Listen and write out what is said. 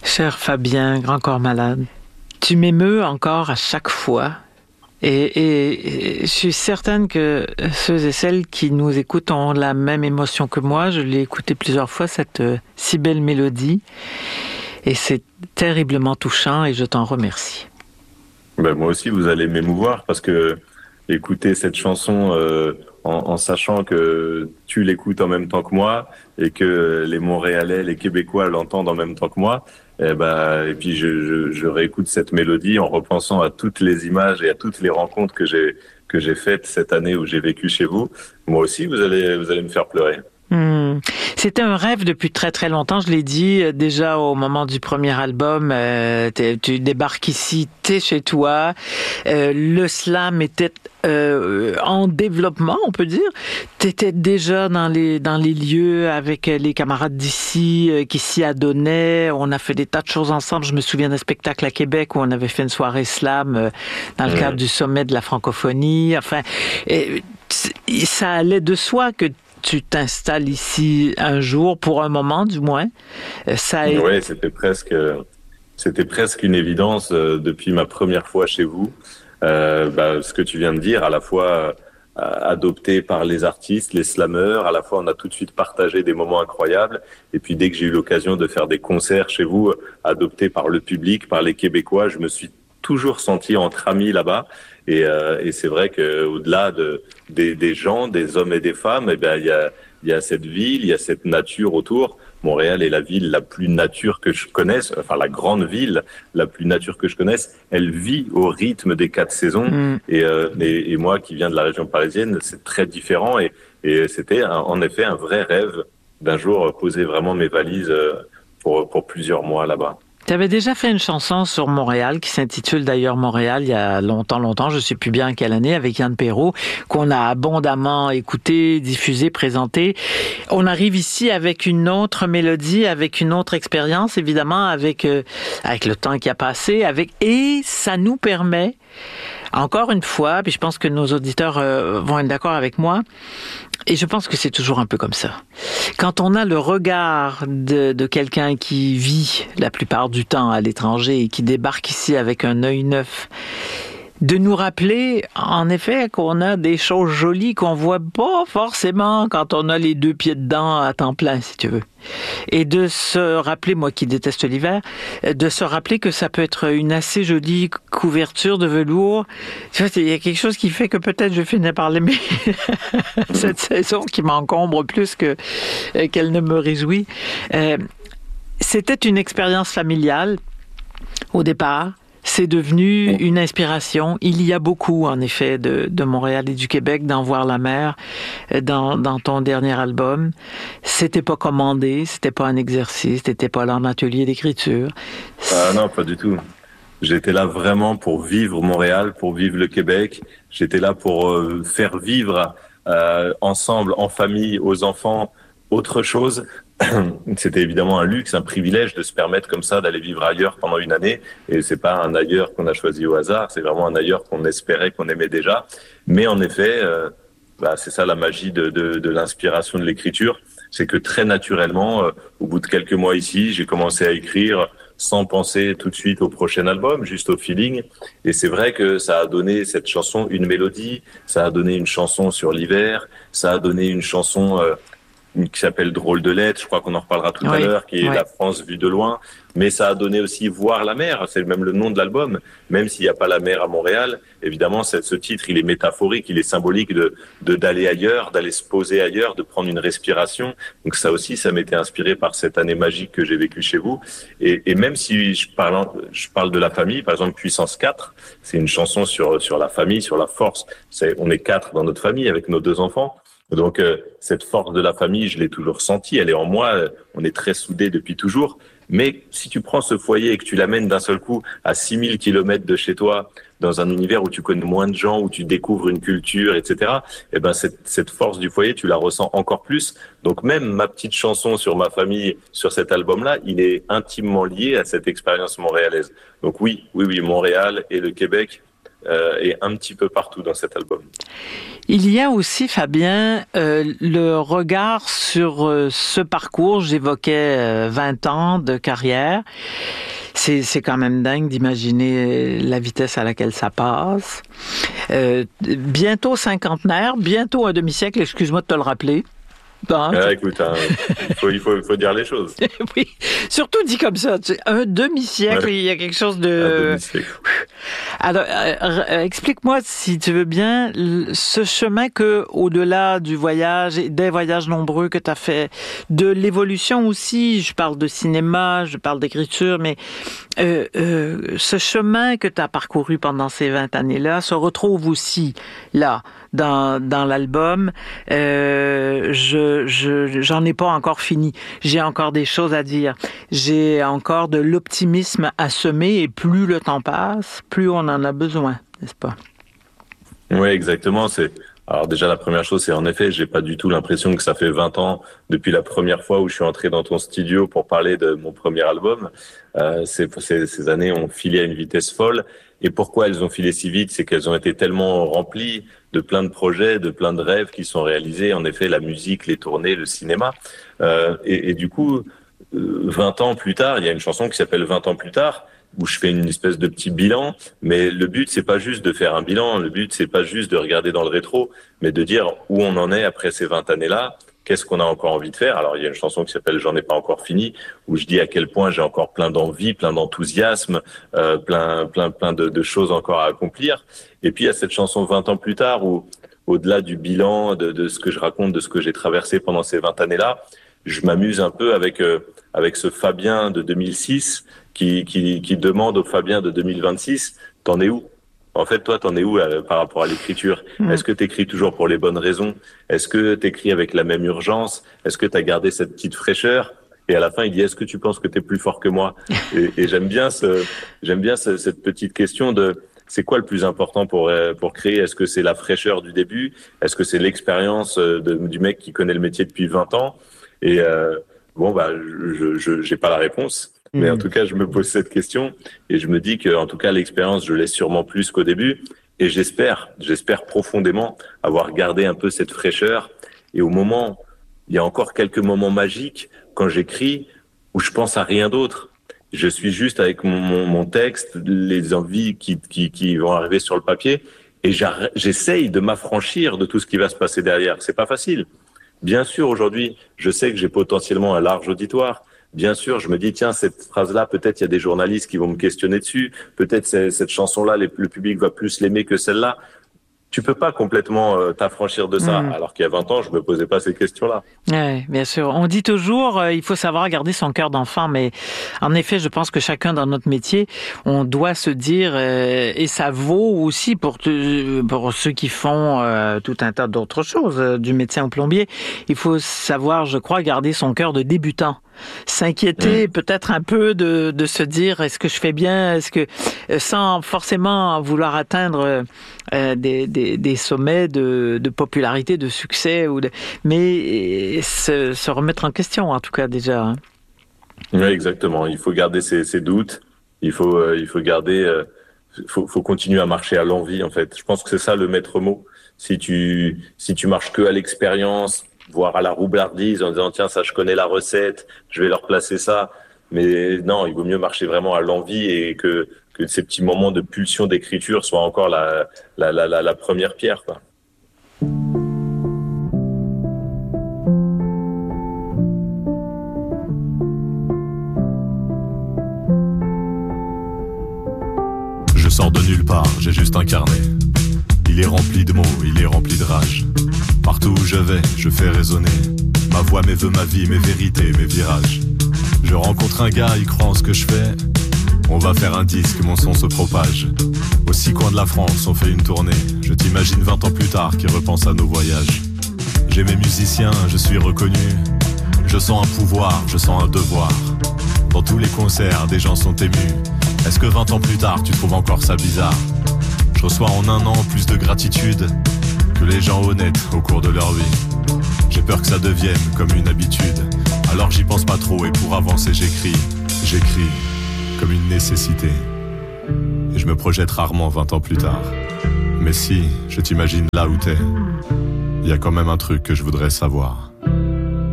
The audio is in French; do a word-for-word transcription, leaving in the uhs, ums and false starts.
Cher Fabien, grand corps malade, tu m'émeus encore à chaque fois. Et, et, et je suis certaine que ceux et celles qui nous écoutent ont la même émotion que moi. Je l'ai écouté plusieurs fois, cette euh, si belle mélodie. Et c'est terriblement touchant et je t'en remercie. Ben, moi aussi, vous allez m'émouvoir parce que écouter cette chanson euh, en, en sachant que tu l'écoutes en même temps que moi et que les Montréalais, les Québécois l'entendent en même temps que moi, et, ben, et puis je, je, je réécoute cette mélodie en repensant à toutes les images et à toutes les rencontres que j'ai que j'ai faites cette année où j'ai vécu chez vous. Moi aussi, vous allez vous allez me faire pleurer. Mmh. C'était un rêve depuis très très longtemps, je l'ai dit euh, déjà au moment du premier album, euh, tu débarques ici, t'es chez toi, euh, le slam était euh, en développement, on peut dire, t'étais déjà dans les dans les lieux avec les camarades d'ici euh, qui s'y adonnaient, on a fait des tas de choses ensemble, je me souviens d'un spectacle à Québec où on avait fait une soirée slam euh, dans le mmh. cadre du sommet de la francophonie, enfin, et, ça allait de soi que tu t'installes ici un jour, pour un moment du moins. Ça a... Oui, c'était presque, c'était presque une évidence euh, depuis ma première fois chez vous. Euh, bah, ce que tu viens de dire, à la fois euh, adopté par les artistes, les slameurs, à la fois on a tout de suite partagé des moments incroyables. Et puis dès que j'ai eu l'occasion de faire des concerts chez vous, adoptés par le public, par les Québécois, je me suis toujours senti entre amis là-bas. Et, euh, et c'est vrai que au-delà de, des, des gens, des hommes et des femmes, eh bien, il y a, il y a cette ville, il y a cette nature autour. Montréal est la ville la plus nature que je connaisse, enfin la grande ville la plus nature que je connaisse. Elle vit au rythme des quatre saisons. Mmh. Et, euh, et, et moi qui viens de la région parisienne, c'est très différent. Et, et c'était un, en effet un vrai rêve d'un jour poser vraiment mes valises pour, pour plusieurs mois là-bas. Tu avais déjà fait une chanson sur Montréal qui s'intitule d'ailleurs Montréal il y a longtemps, longtemps, je ne sais plus bien quelle année, avec Yann Perrault, qu'on a abondamment écouté, diffusé, présenté. On arrive ici avec une autre mélodie, avec une autre expérience, évidemment, avec, euh, avec le temps qui a passé, avec, et ça nous permet, encore une fois, puis je pense que nos auditeurs euh, vont être d'accord avec moi, et je pense que c'est toujours un peu comme ça. Quand on a le regard de, de quelqu'un qui vit la plupart du temps à l'étranger et qui débarque ici avec un œil neuf, de nous rappeler, en effet, qu'on a des choses jolies qu'on voit pas forcément quand on a les deux pieds dedans à temps plein, si tu veux. Et de se rappeler, moi qui déteste l'hiver, de se rappeler que ça peut être une assez jolie couverture de velours. Tu vois, il y a quelque chose qui fait que peut-être je finis par l'aimer cette saison qui m'encombre plus que euh, qu'elle ne me réjouit. Euh, c'était une expérience familiale au départ. C'est devenu une inspiration. Il y a beaucoup, en effet, de, de Montréal et du Québec, d'en voir la mer dans, dans ton dernier album. C'était pas commandé, c'était pas un exercice, t'étais pas là en atelier d'écriture. Ah non, pas du tout. J'étais là vraiment pour vivre Montréal, pour vivre le Québec. J'étais là pour euh, faire vivre euh, ensemble, en famille, aux enfants, autre chose. C'était évidemment un luxe, un privilège de se permettre comme ça d'aller vivre ailleurs pendant une année. Et c'est pas un ailleurs qu'on a choisi au hasard, c'est vraiment un ailleurs qu'on espérait, qu'on aimait déjà. Mais en effet, euh, bah, c'est ça la magie de, de, de l'inspiration de l'écriture. C'est que très naturellement, euh, au bout de quelques mois ici, j'ai commencé à écrire sans penser tout de suite au prochain album, juste au feeling. Et c'est vrai que ça a donné cette chanson une mélodie, ça a donné une chanson sur l'hiver, ça a donné une chanson... Euh, qui s'appelle Drôle de lettres, je crois qu'on en reparlera tout oui, à l'heure, qui est oui. La France vue de loin. Mais ça a donné aussi Voir la mer, c'est même le nom de l'album. Même s'il n'y a pas la mer à Montréal, évidemment, ce titre, il est métaphorique, il est symbolique de, de d'aller ailleurs, d'aller se poser ailleurs, de prendre une respiration. Donc ça aussi, ça m'était inspiré par cette année magique que j'ai vécue chez vous. Et, et même si je parle, je parle de la famille, par exemple, Puissance quatre, c'est une chanson sur, sur la famille, sur la force. C'est, on est quatre dans notre famille avec nos deux enfants. Donc euh, cette force de la famille, je l'ai toujours sentie, elle est en moi, euh, on est très soudés depuis toujours. Mais si tu prends ce foyer et que tu l'amènes d'un seul coup à six mille kilomètres de chez toi, dans un univers où tu connais moins de gens, où tu découvres une culture, et cetera, eh ben cette, cette force du foyer, tu la ressens encore plus. Donc même ma petite chanson sur ma famille, sur cet album-là, il est intimement lié à cette expérience montréalaise. Donc oui, oui, oui, Montréal et le Québec euh, est un petit peu partout dans cet album. Il y a aussi, Fabien, euh, le regard sur euh, ce parcours. J'évoquais euh, vingt ans de carrière. C'est, c'est quand même dingue d'imaginer la vitesse à laquelle ça passe. Euh, bientôt cinquantenaire, bientôt un demi-siècle, excuse-moi de te le rappeler. Hein? Ah, écoute, hein, il, faut, il, faut, il faut dire les choses. Oui, surtout dit comme ça. Tu sais, un demi-siècle, ouais. Il y a quelque chose de... Un demi-siècle. Alors, euh, explique-moi, si tu veux bien, ce chemin que, au-delà du voyage, et des voyages nombreux que tu as fait, de l'évolution aussi, je parle de cinéma, je parle d'écriture, mais euh, euh, ce chemin que tu as parcouru pendant ces vingt années-là se retrouve aussi là, dans, dans l'album. Euh, je, je, j'en ai pas encore fini. J'ai encore des choses à dire. J'ai encore de l'optimisme à semer et plus le temps passe, plus on en a besoin, n'est-ce pas? Oui, exactement. C'est, alors déjà, la première chose, c'est en effet, j'ai pas du tout l'impression que ça fait vingt ans depuis la première fois où je suis entré dans ton studio pour parler de mon premier album. Euh, ces, ces, ces années ont filé à une vitesse folle. Et pourquoi elles ont filé si vite? C'est qu'elles ont été tellement remplies de plein de projets, de plein de rêves qui sont réalisés. En effet, la musique, les tournées, le cinéma. Euh, et, et du coup, vingt ans plus tard, il y a une chanson qui s'appelle vingt ans plus tard, où je fais une espèce de petit bilan. Mais le but, c'est pas juste de faire un bilan. Le but, c'est pas juste de regarder dans le rétro, mais de dire où on en est après ces vingt années-là. Qu'est-ce qu'on a encore envie de faire? Alors, il y a une chanson qui s'appelle « J'en ai pas encore fini », où je dis à quel point j'ai encore plein d'envie, plein d'enthousiasme, euh, plein, plein, plein de, de choses encore à accomplir. Et puis, il y a cette chanson « vingt ans plus tard » où, au-delà du bilan, de, de ce que je raconte, de ce que j'ai traversé pendant ces vingt années-là, je m'amuse un peu avec, euh, avec ce Fabien de deux mille six qui, qui, qui demande au Fabien de deux mille vingt-six « T'en es où ?» En fait, toi, t'en es où là, par rapport à l'écriture? Mmh. Est-ce que t'écris toujours pour les bonnes raisons? Est-ce que t'écris avec la même urgence? Est-ce que t'as gardé cette petite fraîcheur? Et à la fin, il dit, est-ce que tu penses que t'es plus fort que moi? et, et j'aime bien ce, j'aime bien ce, cette petite question de, c'est quoi le plus important pour, pour créer? Est-ce que c'est la fraîcheur du début? Est-ce que c'est l'expérience de, du mec qui connaît le métier depuis vingt ans? Et, euh, bon, bah, je, je, j'ai pas la réponse. Mais en tout cas, je me pose cette question et je me dis que, en tout cas, l'expérience, je l'ai sûrement plus qu'au début. Et j'espère, j'espère profondément avoir gardé un peu cette fraîcheur. Et au moment, il y a encore quelques moments magiques quand j'écris où je pense à rien d'autre. Je suis juste avec mon, mon, mon texte, les envies qui, qui, qui vont arriver sur le papier et j'essaye de m'affranchir de tout ce qui va se passer derrière. C'est pas facile. Bien sûr, aujourd'hui, je sais que j'ai potentiellement un large auditoire. Bien sûr, je me dis, tiens, cette phrase-là, peut-être il y a des journalistes qui vont me questionner dessus. Peut-être cette chanson-là, le public va plus l'aimer que celle-là. Tu peux pas complètement euh, t'affranchir de ça. Mmh. Alors qu'il y a vingt ans, je me posais pas ces questions-là. Oui, bien sûr. On dit toujours, euh, il faut savoir garder son cœur d'enfant, mais en effet, je pense que chacun dans notre métier, on doit se dire, euh, et ça vaut aussi pour, te, pour ceux qui font euh, tout un tas d'autres choses, euh, du médecin au plombier, il faut savoir, je crois, garder son cœur de débutant. S'inquiéter mmh. peut-être un peu de, de se dire est-ce que je fais bien, est-ce que sans forcément vouloir atteindre euh, des, des, des sommets de, de popularité, de succès, ou de, mais se, se remettre en question en tout cas déjà. Hein. Oui, exactement. Il faut garder ses, ses doutes. Il faut euh, il faut garder. Euh, faut faut continuer à marcher à l'envie en fait. Je pense que c'est ça le maître mot. Si tu si tu marches que à l'expérience, voire à la roublardise en disant tiens ça je connais la recette, je vais leur placer ça, mais non, il vaut mieux marcher vraiment à l'envie et que que ces petits moments de pulsion d'écriture soient encore la la la la, la première pierre quoi. Je sors de nulle part, j'ai juste un carnet. Il est rempli de mots, il est rempli de rage. Partout où je vais, je fais résonner ma voix, mes vœux, ma vie, mes vérités, mes virages. Je rencontre un gars, il croit en ce que je fais. On va faire un disque, mon son se propage. Aux six coins de la France, on fait une tournée. Je t'imagine vingt ans plus tard qui repense à nos voyages. J'ai mes musiciens, je suis reconnu. Je sens un pouvoir, je sens un devoir. Dans tous les concerts, des gens sont émus. Est-ce que vingt ans plus tard, tu trouves encore ça bizarre? Je reçois en un an plus de gratitude que les gens honnêtes au cours de leur vie. J'ai peur que ça devienne comme une habitude. Alors j'y pense pas trop et pour avancer j'écris. J'écris comme une nécessité. et je me projette rarement vingt ans plus tard. Mais si je t'imagine là où t'es, il y a quand même un truc que je voudrais savoir.